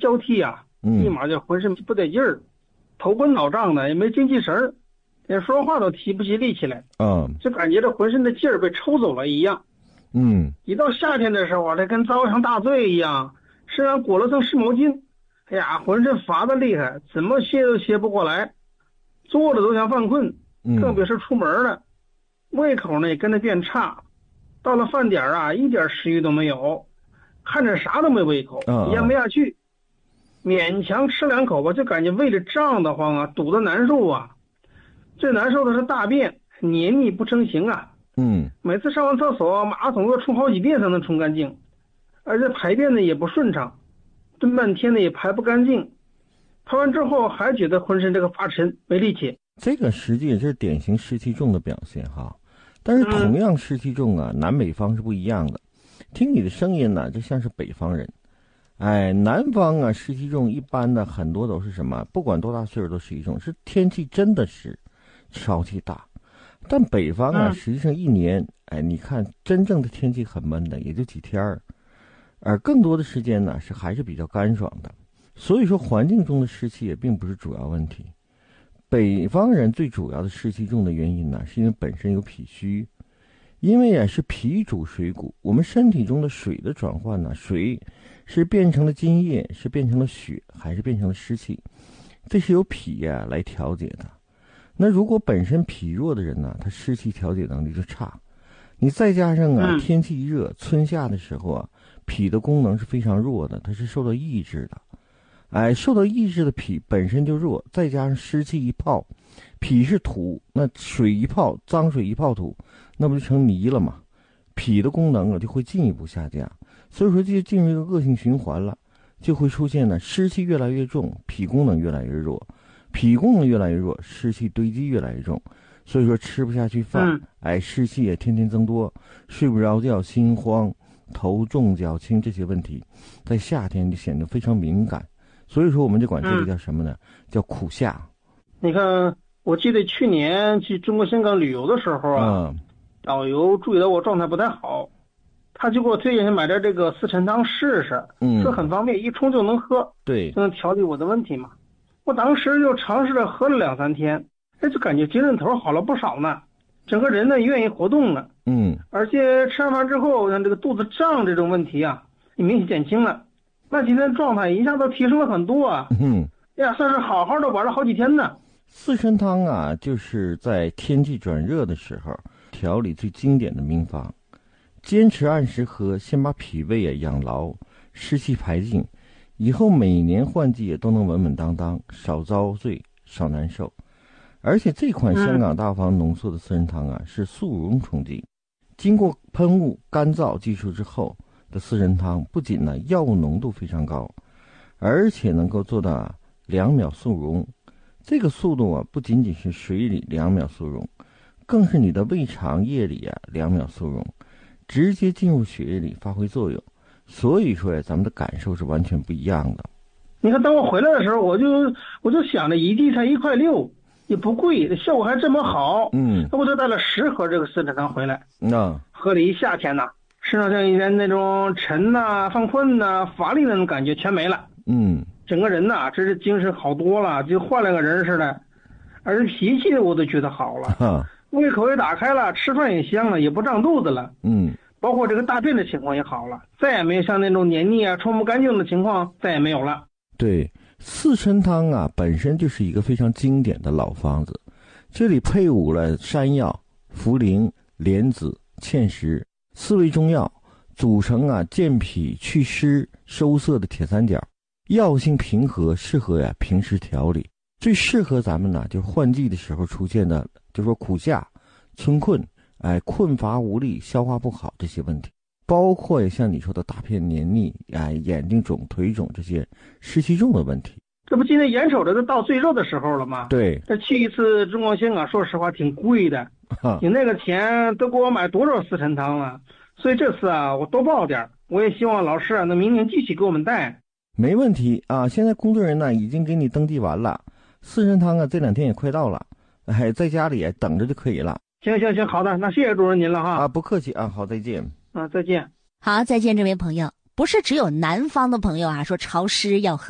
交替啊，立马就浑身不得劲儿，头昏脑胀的，也没精气神儿，连说话都提不起力气来。就感觉这浑身的劲儿被抽走了一样。一到夏天的时候啊，这跟遭上大罪一样，身上裹了层湿毛巾，哎呀，浑身乏得厉害，怎么歇都歇不过来，坐着都想犯困，特别是出门了，胃口呢也跟着变差，到了饭点啊，一点食欲都没有，看着啥都没胃口，咽不下去，勉强吃2口吧，就感觉胃里胀得慌啊，堵得难受啊。最难受的是大便黏腻不成形啊。每次上完厕所，马桶都冲好几遍才能冲干净，而且排便呢也不顺畅，蹲半天呢也排不干净，排完之后还觉得浑身这个发沉没力气。 这个实际也是典型湿气重的表现哈。但是同样湿气重啊，南北方是不一样的。听你的声音呢，就像是北方人。南方啊湿气重，一般的很多都是什么？不管多大岁数都湿气重，是天气真的湿，潮气大。但北方啊，实际上一年，你看真正的天气很闷的，也就几天儿，而更多的时间呢还是比较干爽的。所以说，环境中的湿气也并不是主要问题。北方人最主要的湿气重的原因呢，是因为本身有脾虚，因为是脾主水谷，我们身体中的水的转换呢，水是变成了津液，是变成了血，还是变成了湿气，这是由脾来调节的。那如果本身脾弱的人呢，他湿气调节能力就差，你再加上天气一热，春夏的时候脾的功能是非常弱的，它是受到抑制的。受到抑制的脾本身就弱，再加上湿气一泡，脾是土，那水一泡，脏水一泡土，那不就成泥了吗？脾的功能就会进一步下降，所以说就进入一个恶性循环了，就会出现湿气越来越重，脾功能越来越弱，脾功能越来越弱，湿气堆积越来越重，所以说吃不下去饭，湿气也天天增多，睡不着觉，心慌，头重脚轻，这些问题在夏天就显得非常敏感。所以说我们就管这个叫什么呢？叫苦夏。 你看，我记得去年去中国香港旅游的时候啊，导游注意到我状态不太好，他就给我推荐买点这个四陈汤试试，说很方便，一冲就能喝， 对， 就能调理我的问题嘛。我当时就尝试着喝了2-3天，就感觉精神头好了不少呢，整个人呢愿意活动了，而且吃完饭之后，像这个肚子胀这种问题啊，也明显减轻了。那今天状态一下都提升了很多啊！算是好好的玩了好几天呢。 四神汤啊，就是在天气转热的时候调理最经典的名方，坚持按时喝，先把脾胃养牢，湿气排尽，以后每年换季都能稳稳当当，少遭罪，少难受。而且这款香港大方浓缩的四神汤啊，是速溶冲剂，经过喷雾干燥技术之后的四神汤，不仅呢药物浓度非常高，而且能够做到2秒速溶。这个速度不仅仅是水里2秒速溶，更是你的胃肠液里2秒速溶，直接进入血液里发挥作用。所以说咱们的感受是完全不一样的。 你看，当我回来的时候，我就想着一剂才1.6块，也不贵，效果还这么好。那我就带了10盒这个四神汤回来，喝了一夏天呢，身上像以前那种沉犯困乏力那种感觉全没了。整个人真是精神好多了，就换了个人似的，而脾气我都觉得好了，胃口也打开了，吃饭也香了，也不胀肚子了。包括这个大便的情况也好了，再也没有像那种黏腻冲不干净的情况再也没有了。 对，四神汤本身就是一个非常经典的老方子，这里配伍了山药、茯苓、莲子、芡实4味中药，组成健脾祛湿收涩的铁三角，药性平和，适合平时调理。最适合咱们就是换季的时候出现的，就是说苦夏、春困，困乏无力、消化不好这些问题，包括也像你说的大便黏腻，眼睛肿、腿肿这些湿气重的问题。 这不今年眼瞅着都到最热的时候了吗？ 对， 这去一次中国香港，说实话挺贵的，你那个钱都给我买多少四神汤了？所以这次我多报点，我也希望老师能明年继续给我们带。 没问题现在工作人员已经给你登记完了，四神汤这2天也快到了，在家里等着就可以了。 行，好的，那谢谢主任您了哈。 不客气好，再见。 再见。 好，再见，这位朋友。不是只有南方的朋友说潮湿要喝